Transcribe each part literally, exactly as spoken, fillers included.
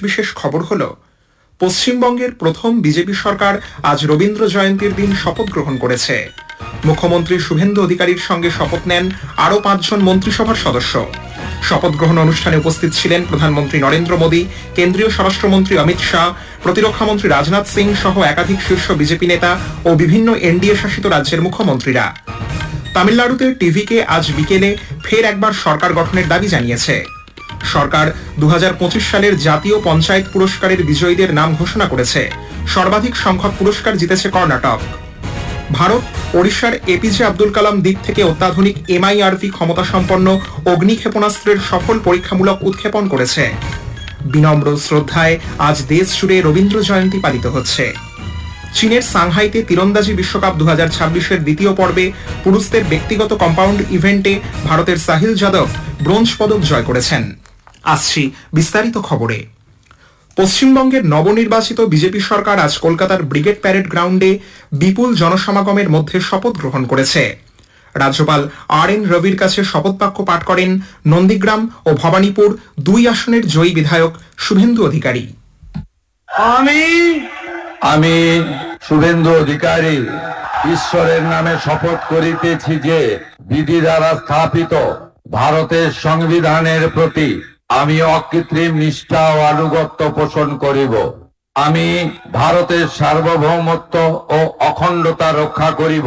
বিশেষ খবর হল, পশ্চিমবঙ্গের প্রথম বিজেপি সরকার আজ রবীন্দ্র জয়ন্তীর দিন শপথ গ্রহণ করেছে। মুখ্যমন্ত্রী শুভেন্দু অধিকারীর সঙ্গে শপথ নেন আরও পাঁচজন মন্ত্রিসভার সদস্য। শপথ গ্রহণ অনুষ্ঠানে উপস্থিত ছিলেন প্রধানমন্ত্রী নরেন্দ্র মোদী, কেন্দ্রীয় স্বরাষ্ট্রমন্ত্রী অমিত শাহ, প্রতিরক্ষামন্ত্রী রাজনাথ সিং সহ একাধিক শীর্ষ বিজেপি নেতা ও বিভিন্ন এনডিএ শাসিত রাজ্যের মুখ্যমন্ত্রীরা। তামিলনাড়ুতে টিভিকে আজ বিকেলে ফের একবার সরকার গঠনের দাবি জানিয়েছে। সরকার দু হাজার পঁচিশ সালের জাতীয় পঞ্চায়েত পুরস্কারের বিজয়ীদের নাম ঘোষণা করেছে। সর্বাধিক সংখ্যক পুরস্কার জিতেছে কর্ণাটক। ভারত ওড়িশার এপিজে আব্দুল কালাম দ্বীপ থেকে অত্যাধুনিক এমআইআরভি ক্ষমতাসম্পন্ন অগ্নি ক্ষেপণাস্ত্রের সফল পরীক্ষামূলক উৎক্ষেপণ করেছে। বিনম্র শ্রদ্ধায় আজ দেশ জুড়ে রবীন্দ্র জয়ন্তী পালিত হচ্ছে। চীনের সাংহাইতে তীরন্দাজি বিশ্বকাপ দু হাজার ছাব্বিশের দ্বিতীয় পর্বে পুরুষদের ব্যক্তিগত কম্পাউন্ড ইভেন্টে ভারতের সাহিল যাদব ব্রোঞ্জ পদক জয় করেছেন। আসছি বিস্তারিত খবরে। পশ্চিমবঙ্গের নবনির্বাচিত বিজেপি সরকার আজ কলকাতার ব্রিগেড প্যারেড গ্রাউন্ডে বিপুল জনসমাগমের মধ্যে শপথ গ্রহণ করেছে। রাজ্যপাল আর এন রবির কাছে শপথ বাক্য পাঠ করেন নন্দীগ্রাম ও ভবানীপুর দুই আসনের জয়ী বিধায়ক শুভেন্দু অধিকারী। আমি আমি শুভেন্দু অধিকারী ঈশ্বরের নামে শপথ করিতেছি যে বিধি দ্বারা স্থাপিত ভারতের সংবিধানের প্রতি আমি অকৃত্রিম নিষ্ঠা ও আনুগত্য পোষণ করিব। আমি ভারতের সার্বভৌমত্ব ও অখণ্ডতা রক্ষা করিব।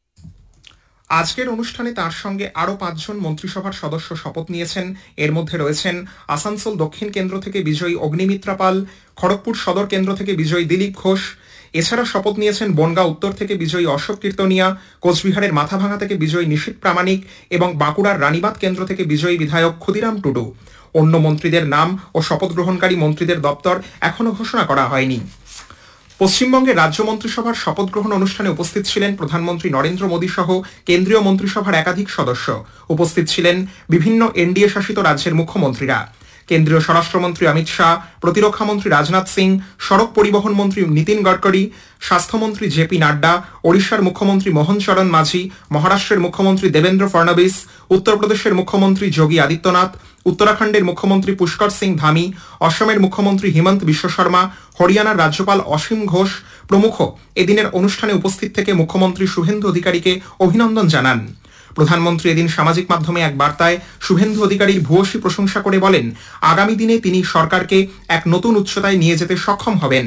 আজকের অনুষ্ঠানে তার সঙ্গে আরও পাঁচজন মন্ত্রিসভার সদস্য শপথ নিয়েছেন। এর মধ্যে রয়েছেন আসানসোল দক্ষিণ কেন্দ্র থেকে বিজয়ী অগ্নিমিত্রা পাল, খড়গপুর সদর কেন্দ্র থেকে বিজয়ী দিলীপ ঘোষ। এছাড়া শপথ নিয়েছেন বনগাঁ উত্তর থেকে বিজয়ী অশোক কীর্তনিয়া, কোচবিহারের মাথাভাঙা থেকে বিজয়ী নিশীথ প্রামাণিক এবং বাঁকুড়ার রানীবাঁধ কেন্দ্র থেকে বিজয়ী বিধায়ক ক্ষুদিরাম টুডু। অন্য মন্ত্রীদের নাম ও শপথ গ্রহণকারী মন্ত্রীদের দপ্তর এখনও ঘোষণা করা হয়নি। পশ্চিমবঙ্গের রাজ্য মন্ত্রিসভার শপথ গ্রহণ অনুষ্ঠানে উপস্থিত ছিলেন প্রধানমন্ত্রী নরেন্দ্র মোদী সহ কেন্দ্রীয় মন্ত্রিসভার একাধিক সদস্য। উপস্থিত ছিলেন বিভিন্ন এনডিএ শাসিত রাজ্যের মুখ্যমন্ত্রীরা। কেন্দ্রীয় স্বরাষ্ট্রমন্ত্রী অমিত শাহ, প্রতিরক্ষামন্ত্রী রাজনাথ সিং, সড়ক পরিবহন মন্ত্রী নীতিন গডকরি, স্বাস্থ্যমন্ত্রী জেপি নাড্ডা, ওড়িশার মুখ্যমন্ত্রী মোহন চরণ মাঝি, মহারাষ্ট্রের মুখ্যমন্ত্রী দেবেন্দ্র ফডনবিস, উত্তরপ্রদেশের মুখ্যমন্ত্রী যোগী আদিত্যনাথ, উত্তরাখণ্ডের মুখ্যমন্ত্রী পুষ্কর সিং ধামি, অসমের মুখ্যমন্ত্রী হিমন্ত বিশ্ব শর্মা, হরিয়ানার রাজ্যপাল অসীম ঘোষ প্রমুখ এদিনের অনুষ্ঠানে উপস্থিত থেকে মুখ্যমন্ত্রী শুভেন্দু অধিকারীকে অভিনন্দন জানান। প্রধানমন্ত্রী এদিন সামাজিক মাধ্যমে এক বার্তায় শুভেন্দু অধিকারীর ভূয়সী প্রশংসা করে বলেন, আগামী দিনে তিনি সরকারকে এক নতুন উচ্চতায় নিয়ে যেতে সক্ষম হবেন।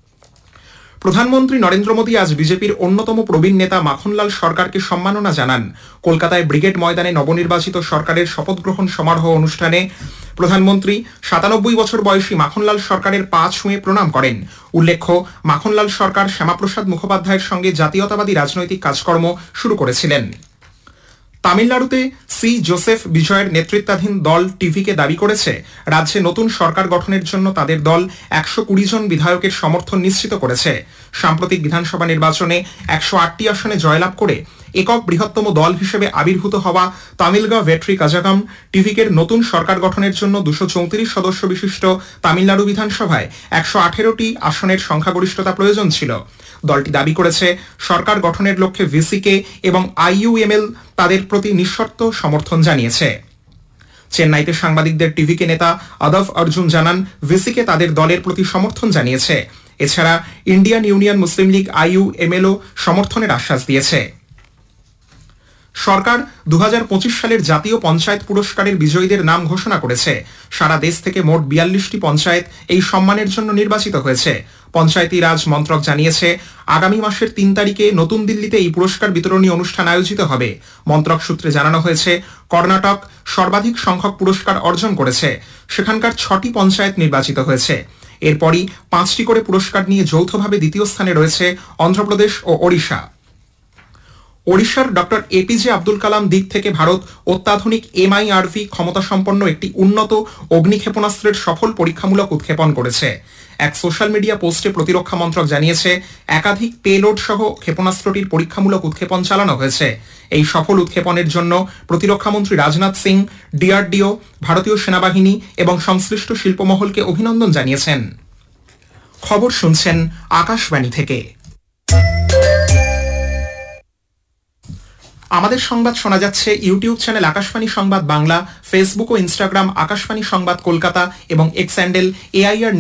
প্রধানমন্ত্রী নরেন্দ্র মোদী আজ বিজেপির অন্যতম প্রবীণ নেতা মাখনলাল সরকারকে সম্মাননা জানান। কলকাতায় ব্রিগেড ময়দানে নবনির্বাচিত সরকারের শপথ গ্রহণ সমারোহ অনুষ্ঠানে প্রধানমন্ত্রী সাতানব্বই বছর বয়সী মাখনলাল সরকারের পা ছুঁয়ে প্রণাম করেন। উল্লেখ্য, মাখনলাল সরকার শ্যামাপ্রসাদ মুখোপাধ্যায়ের সঙ্গে জাতীয়তাবাদী রাজনৈতিক কাজকর্ম শুরু করেছিলেন। তামিলনাড়ুতে সি জোসেফ বিজয়ের নেতৃত্বাধীন দল টিভিকে দাবি করেছে রাজ্যে নতুন সরকার গঠনের জন্য তাদের দল একশো কুড়ি জন বিধায়কের সমর্থন নিশ্চিত করেছে। সাম্প্রতিক বিধানসভা নির্বাচনে একশো আটটি আসনে জয়লাভ করে একক বৃহত্তম দল হিসেবে আবির্ভূত হওয়া তামিলগা ভেট্রি কাজাগাম টিভিকের নতুন সরকার গঠনের জন্য দুশো চৌত্রিশ সদস্য বিশিষ্ট তামিলনাড়ু বিধানসভায় একশো আঠেরোটি আসনের সংখ্যাগরিষ্ঠতা প্রয়োজন ছিল। দলটি দাবি করেছে সরকার গঠনের লক্ষ্যে ভিসিকে এবং আইইউএমএল তাদের প্রতি নিঃশর্ত সমর্থন জানিয়েছে। চেন্নাইতে সাংবাদিকদের টিভিকে নেতা আদব অর্জুন জানান, ভিসিকে তাদের দলের প্রতি সমর্থন জানিয়েছে। এছাড়া ইন্ডিয়ান ইউনিয়ন মুসলিম লীগ আইইউএমএলও সমর্থনের আশ্বাস দিয়েছে। সরকার দু হাজার পঁচিশ সালের জাতীয় পঞ্চায়েত পুরস্কারের বিজয়ীদের নাম ঘোষণা করেছে। সারা দেশ থেকে মোট বিয়াল্লিশটি পঞ্চায়েত এই সম্মানের জন্য নির্বাচিত হয়েছে। পঞ্চায়েতি রাজ মন্ত্রক জানিয়েছে, আগামী মাসের তিন তারিখে নতুন দিল্লিতে এই পুরস্কার বিতরণী অনুষ্ঠান আয়োজিত হবে। মন্ত্রক সূত্রে জানানো হয়েছে, কর্ণাটক সর্বাধিক সংখ্যক পুরস্কার অর্জন করেছে। সেখানকার ছটি পঞ্চায়েত নির্বাচিত হয়েছে। এরপরই পাঁচটি করে পুরস্কার নিয়ে যৌথভাবে দ্বিতীয় স্থানে রয়েছে অন্ধ্রপ্রদেশ ও ওড়িশা। ওড়িশার ডক্টর এপিজে আব্দুল কালাম দ্বীপ থেকে ভারত অত্যাধুনিক এমআইআরভি ক্ষমতাসম্পন্ন একটি উন্নত অগ্নি ক্ষেপণাস্ত্রের সফল পরীক্ষামূলক উৎক্ষেপণ করেছে। এক সোশ্যাল মিডিয়া পোস্টে প্রতিরক্ষা মন্ত্রক জানিয়েছে, একাধিক পেলোড সহ ক্ষেপণাস্ত্রটির পরীক্ষামূলক উৎক্ষেপণ চালানো হয়েছে। এই সফল উৎক্ষেপণের জন্য প্রতিরক্ষামন্ত্রী রাজনাথ সিং, ডিআরডিও, ভারতীয় সেনাবাহিনী এবং সংশ্লিষ্ট শিল্পমহলকে অভিনন্দন জানিয়েছেন। খবর শুনছেন আকাশবাণী থেকে। আমাদের সংবাদ শোনা যাচ্ছে ইউটিউব চ্যানেল আকাশবাণী সংবাদ বাংলা, ফেসবুক ও ইনস্টাগ্রাম আকাশবাণী সংবাদ কলকাতা এবং এক্স হ্যান্ডেল এআইআর